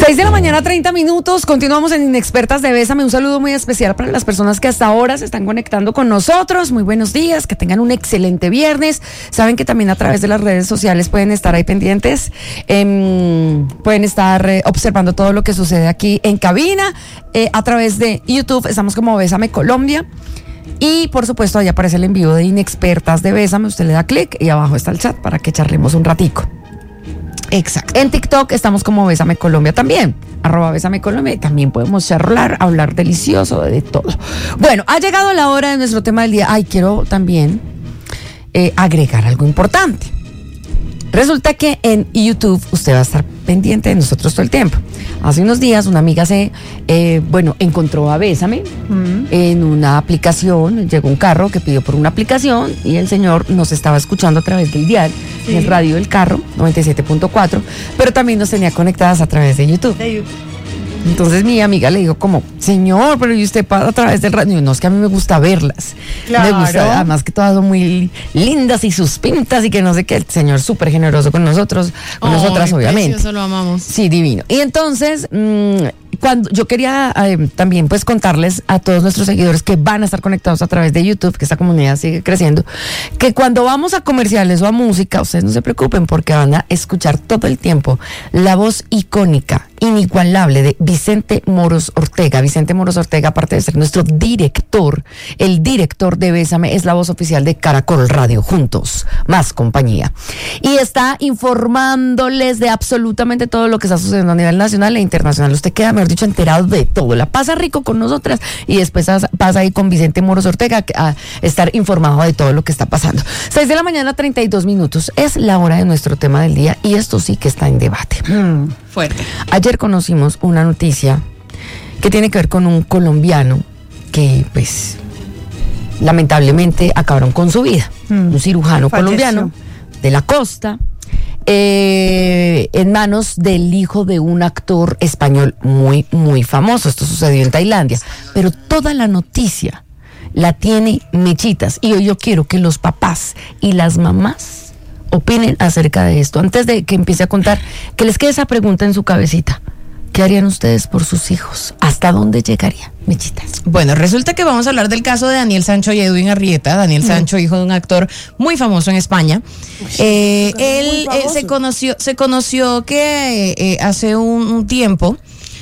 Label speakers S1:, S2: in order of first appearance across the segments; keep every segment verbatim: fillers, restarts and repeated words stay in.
S1: seis de la mañana, treinta minutos. Continuamos en Inexpertas de Bésame. Un saludo muy especial para las personas que hasta ahora se están conectando con nosotros. Muy buenos días, que tengan un excelente viernes. Saben que también a través de las redes sociales pueden estar ahí pendientes. Eh, pueden estar eh, observando todo lo que sucede aquí en cabina. Eh, a través de YouTube estamos como Bésame Colombia. Y por supuesto ahí aparece el envío de Inexpertas de Bésame. Usted le da clic y abajo está el chat para que charlemos un ratico. Exacto. En TikTok estamos como Bésame Colombia también, arroba Bésame Colombia, y también podemos charlar, hablar delicioso de todo. Bueno, ha llegado la hora de nuestro tema del día. Ay, quiero también eh, agregar algo importante. Resulta que en YouTube usted va a estar pendiente de nosotros todo el tiempo. Hace unos días una amiga se, eh, bueno, encontró a Bésame mm. en una aplicación. Llegó un carro que pidió por una aplicación y el señor nos estaba escuchando a través del dial, sí, en el radio del carro, noventa y siete punto cuatro, pero también nos tenía conectadas a través de YouTube. De YouTube. Entonces mi amiga le dijo como, señor, pero ¿y usted pasa a través del radio? No, es que a mí me gusta verlas. Claro. Me gusta, además que todas son muy lindas y sus pintas y que no sé qué. El señor súper generoso con nosotros, con oh, nosotras, obviamente.
S2: Eso lo amamos.
S1: Sí, divino. Y entonces, mmm, cuando yo quería eh, también pues contarles a todos nuestros seguidores que van a estar conectados a través de YouTube, que esta comunidad sigue creciendo, que cuando vamos a comerciales o a música, ustedes no se preocupen porque van a escuchar todo el tiempo la voz icónica, inigualable de Vicente Moros Ortega. Vicente Moros Ortega, aparte de ser nuestro director, el director de Bésame, es la voz oficial de Caracol Radio, juntos, más compañía. Y está informándoles de absolutamente todo lo que está sucediendo a nivel nacional e internacional. Usted queda, mejor dicho, enterado de todo. La pasa rico con nosotras y después pasa ahí con Vicente Moros Ortega a estar informado de todo lo que está pasando. seis de la mañana, treinta y dos minutos. Es la hora de nuestro tema del día y esto sí que está en debate. Mm.
S2: Fuerte.
S1: Ayer conocimos una noticia que tiene que ver con un colombiano que, pues, lamentablemente acabaron con su vida. Mm. Un cirujano Falleció. colombiano de la costa, eh, en manos del hijo de un actor español muy, muy famoso. Esto sucedió en Tailandia. Pero toda la noticia la tiene Mechitas. Y hoy yo quiero que los papás y las mamás opinen acerca de esto. Antes de que empiece a contar, que les quede esa pregunta en su cabecita. ¿Qué harían ustedes por sus hijos? ¿Hasta dónde llegaría, Mechitas?
S2: Bueno, resulta que vamos a hablar del caso de Daniel Sancho y Edwin Arrieta. Daniel mm. Sancho, hijo de un actor muy famoso en España. Uy, eh, él, él se conoció, se conoció que eh, hace un, un tiempo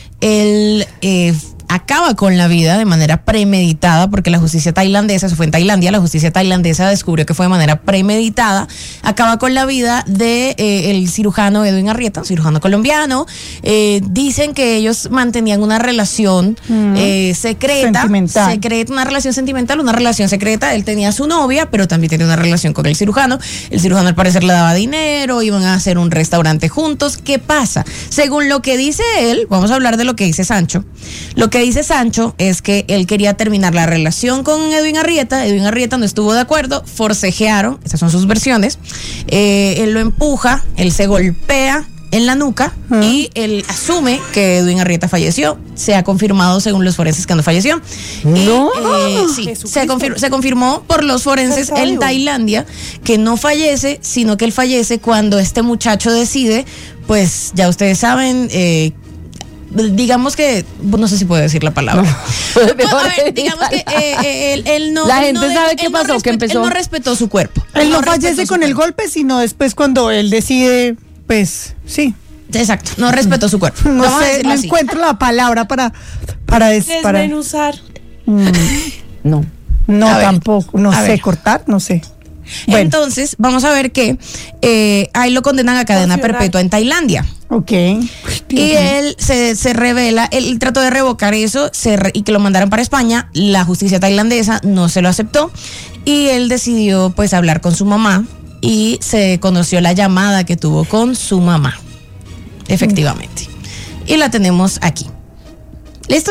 S2: él eh, acaba con la vida de manera premeditada, porque la justicia tailandesa, eso fue en Tailandia, la justicia tailandesa descubrió que fue de manera premeditada, acaba con la vida de eh, el cirujano Edwin Arrieta, un cirujano colombiano. Eh, dicen que ellos mantenían una relación mm. eh, secreta, sentimental. secreta, una relación sentimental, una relación secreta. Él tenía a su novia, pero también tenía una relación con el cirujano. El cirujano al parecer le daba dinero, iban a hacer un restaurante juntos. ¿Qué pasa? Según lo que dice él, vamos a hablar de lo que dice Sancho, lo que dice Sancho es que él quería terminar la relación con Edwin Arrieta. Edwin Arrieta no estuvo de acuerdo, forcejearon, esas son sus versiones. Eh, él lo empuja, él se golpea en la nuca uh-huh. y él asume que Edwin Arrieta falleció. Se ha confirmado según los forenses que no falleció.
S1: No,
S2: y, eh, sí, se, confir- se confirmó por los forenses en Tailandia que no fallece, sino que él fallece cuando este muchacho decide, pues ya ustedes saben, eh, digamos que, no sé si puedo decir la palabra. No, a ver, digamos que eh, eh, él, él no.
S1: La gente
S2: no,
S1: sabe qué pasó,
S2: no
S1: que empezó.
S2: Él no respetó su cuerpo.
S3: Él, él no, no fallece con
S2: cuerpo.
S3: el golpe, sino después cuando él decide, pues, sí.
S2: Exacto, no respetó su cuerpo.
S3: No Vamos sé, no así. encuentro la palabra para para des, para
S4: desmenuzar.
S3: Mm,
S1: no,
S3: no
S2: a
S3: tampoco, no
S2: ver,
S3: sé cortar, no sé.
S2: Bueno. Entonces, vamos a ver que eh, ahí lo condenan a cadena perpetua en Tailandia.
S3: Ok.
S2: Y él se, se revela, él, él trató de revocar eso se re, y que lo mandaran para España. La justicia tailandesa no se lo aceptó y él decidió pues hablar con su mamá y se conoció la llamada que tuvo con su mamá. Efectivamente. Y la tenemos aquí. ¿Listo?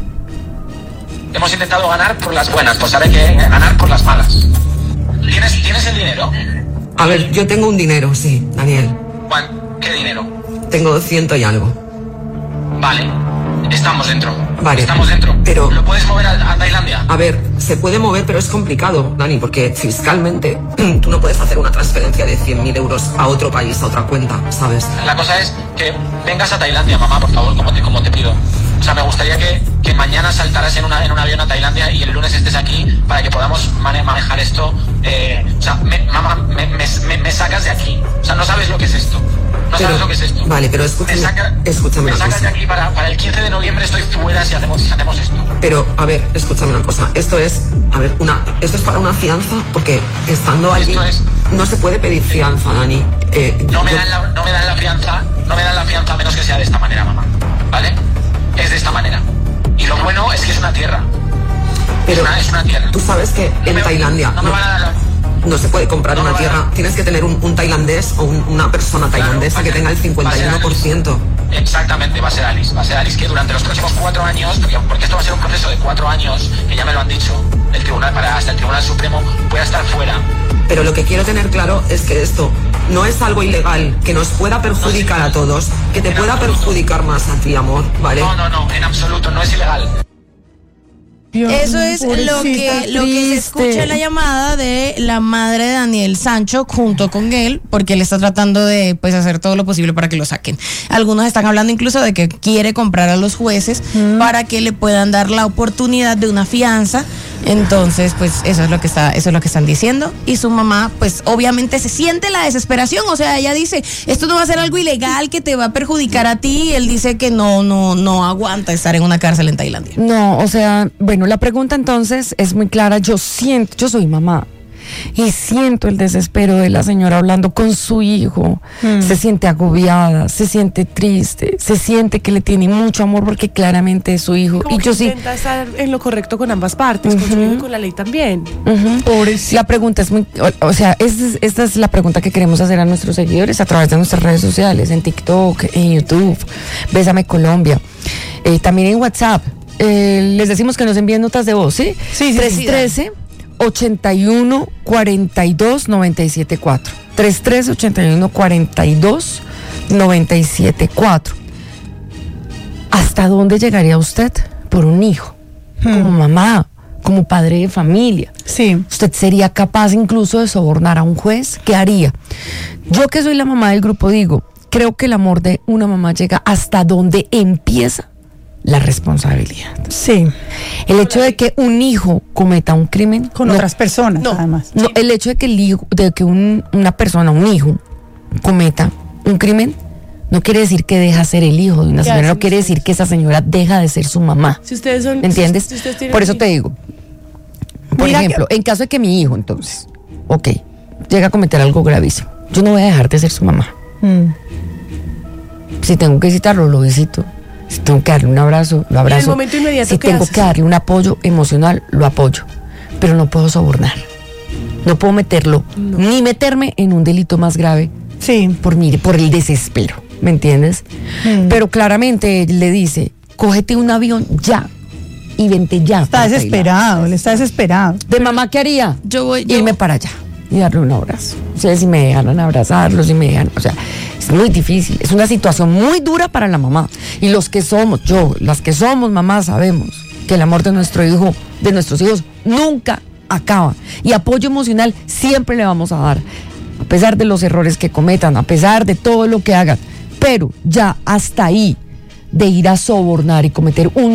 S5: Hemos intentado ganar por las buenas, pues sabe que ganar por las malas. ¿Tienes, ¿Tienes el dinero?
S6: A ver, yo tengo un dinero, sí, Daniel.
S5: ¿Cuál? ¿Qué dinero?
S6: Tengo ciento y algo.
S5: Vale. Estamos dentro.
S6: Vale.
S5: Estamos dentro.
S6: Pero-
S5: ¿Lo puedes mover a, a Tailandia?
S6: A ver, se puede mover, pero es complicado, Dani, porque fiscalmente tú no puedes hacer una transferencia de cien mil euros a otro país, a otra cuenta, ¿sabes?
S5: La cosa es que vengas a Tailandia, mamá, por favor, como te, como te pido. O sea, me gustaría que, que mañana saltaras en, una, en un avión a Tailandia y el lunes estés aquí para que podamos mane- manejar esto. Eh, o sea, me, mamá, me, me, me, me sacas de aquí. O sea, no sabes lo que es esto. No
S6: Pero-
S5: sabes lo que es esto.
S6: vale, pero escúchame-
S5: Me, saca-
S6: escúchame
S5: me
S6: una
S5: sacas
S6: cosa.
S5: de aquí para, para el quince de noviembre estoy fuera si hacemos, si hacemos esto.
S6: Pero, a ver, escúchame una cosa. Esto es, a ver, una, esto es para una fianza, porque estando allí
S5: Esto es-
S6: no se puede pedir fianza, Dani. Eh,
S5: No me,
S6: yo-
S5: dan la, no me dan la fianza, no me dan la fianza a menos que sea de esta manera, mamá. ¿Vale? Es de esta manera. Y lo bueno es que es una tierra.
S6: pero
S5: es una, es una tierra.
S6: tú sabes que
S5: No
S6: en
S5: me-
S6: Tailandia
S5: No me
S6: no,
S5: van a dar la...
S6: no se puede comprar
S5: no me
S6: una
S5: van a
S6: tierra.
S5: dar-
S6: Tienes que tener un, un tailandés o un- una persona tailandesa
S5: Claro,
S6: que
S5: va a
S6: tenga el
S5: ser-
S6: cincuenta y uno por ciento.
S5: va a ser Alice. Exactamente, va a ser Alice. Va a ser Alice que durante los próximos cuatro años, porque, porque esto va a ser un proceso de cuatro años, que ya me lo han dicho, el tribunal para hasta el Tribunal Supremo pueda estar fuera.
S6: Pero lo que quiero tener claro es que esto no es algo ilegal, que nos pueda perjudicar a todos, que te
S5: En
S6: pueda
S5: absoluto.
S6: perjudicar más a ti, amor, ¿vale?
S5: No, no, no, en absoluto, no es ilegal.
S3: Dios,
S2: Eso es lo
S3: pobrecita.
S2: que, lo que se
S1: triste.
S2: escucha en la llamada de la madre de Daniel Sancho junto con él, porque él está tratando de pues hacer todo lo posible para que lo saquen. Algunos están hablando incluso de que quiere comprar a los jueces para que le puedan dar la oportunidad de una fianza. Entonces, pues eso es lo que está, eso es lo que están diciendo. Y su mamá, pues obviamente se siente la desesperación. O sea, ella dice, esto no va a ser algo ilegal que te va a perjudicar a ti. Y él dice que no, no, no aguanta estar en una cárcel en Tailandia.
S1: No, o sea, bueno, la pregunta entonces es muy clara. Yo siento, yo soy mamá y siento el desespero de la señora hablando con su hijo. Se siente agobiada, se siente triste, se siente que le tiene mucho amor porque claramente es su hijo.
S4: Como
S1: Y
S4: que
S1: yo sí.
S4: intenta estar en lo correcto con ambas partes, con su hijo y con la ley también.
S1: Ujú. La pregunta es muy, o, o sea, esta es, esta es la pregunta que queremos hacer a nuestros seguidores a través de nuestras redes sociales, en TikTok, en YouTube, Bésame Colombia, eh, también en WhatsApp. Eh, les decimos que nos envíen notas de voz, ¿sí?
S3: Sí, sí,
S1: tres
S3: sí.
S1: trece, ochenta y uno, cuarenta y dos, noventa y siete cuatro. tres trece, ochenta y uno, cuarenta y dos, noventa y siete cuatro. ¿Hasta dónde llegaría usted por un hijo? Como mamá, como padre de familia.
S3: Sí.
S1: ¿Usted sería capaz incluso de sobornar a un juez? ¿Qué haría? Yo que soy la mamá del grupo digo, creo que el amor de una mamá llega hasta donde empieza la responsabilidad.
S3: Sí.
S1: El hecho de que un hijo cometa un crimen
S3: Con
S1: no-
S3: otras personas,
S4: no.
S3: además.
S1: no, el hecho de que el hijo, de que un- una persona, un hijo, cometa un crimen, no quiere decir que deja ser el hijo de una
S4: ¿Qué
S1: señora, no
S4: hacen
S1: quiere
S4: ustedes?
S1: decir que esa señora deja de ser su mamá.
S4: Si ustedes son...
S1: ¿Me entiendes?
S4: si ustedes tienen
S1: Por eso
S4: hijos-
S1: te digo. Por
S3: Mira
S1: ejemplo, en caso de que mi hijo, entonces, ok, llega a cometer algo gravísimo, yo no voy a dejar de ser su mamá.
S3: Mm.
S1: Si tengo que visitarlo, lo visito. Si tengo que darle un abrazo, lo abrazo.
S4: momento inmediato,
S1: si
S4: ¿qué
S1: tengo
S4: haces?
S1: que darle un apoyo emocional, lo apoyo. Pero no puedo sobornar. No puedo meterlo, ni meterme en un delito más grave
S3: Sí.
S1: por, mi, por el desespero. ¿Me entiendes?
S3: Mm.
S1: Pero claramente él le dice, cógete un avión ya y vente ya.
S3: Está
S1: para
S3: desesperado, él está desesperado.
S1: Tailandia. ¿De mamá qué haría?
S2: Yo voy, yo-
S1: Irme para allá y darle un abrazo. O sea, si me dejaran abrazarlo, si me dejan, o sea, es muy difícil. Es una situación muy dura para la mamá. Y los que somos, yo, las que somos mamás, sabemos que el amor de nuestro hijo, de nuestros hijos, nunca acaba. Y apoyo emocional siempre le vamos a dar, a pesar de los errores que cometan, a pesar de todo lo que hagan. Pero ya hasta ahí, de ir a sobornar y cometer un